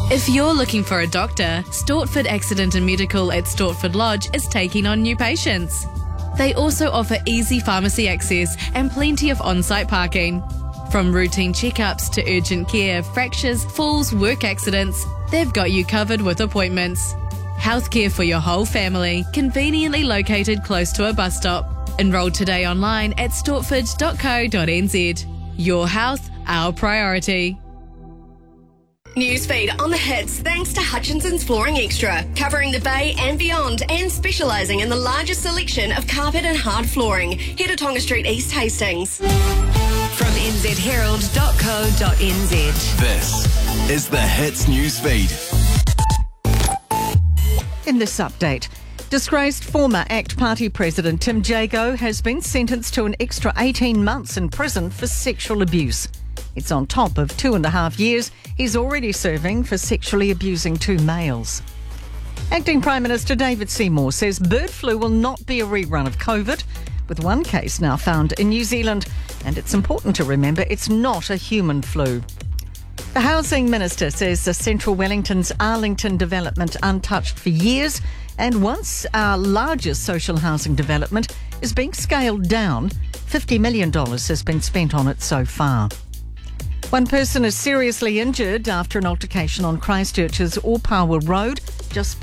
If you're looking for a doctor, Stortford Accident and Medical at Stortford Lodge is taking on new patients. They also offer easy pharmacy access and plenty of on-site parking. From routine checkups to urgent care, fractures, falls, work accidents, they've got you covered with appointments. Healthcare for your whole family, conveniently located close to a bus stop. Enroll today online at stortford.co.nz. Your health, our priority. Newsfeed on the hits thanks to Hutchinson's Flooring Extra, covering the Bay and beyond and specialising in the largest selection of carpet and hard flooring. Head to Tonga Street, East Hastings. From nzherald.co.nz. This is the Hits Newsfeed. In this update, disgraced former ACT Party President Tim Jago has been sentenced to an extra 18 months in prison for sexual abuse. It's on top of 2.5 years he's already serving for sexually abusing 2 males. Acting Prime Minister David Seymour says bird flu will not be a rerun of COVID, with 1 case now found in New Zealand. And it's important to remember it's not a human flu. The Housing Minister says the Central Wellington's Arlington development untouched for years, and once our largest social housing development is being scaled down, $50 million has been spent on it so far. 1 person is seriously injured after an altercation on Christchurch's Opawa Road just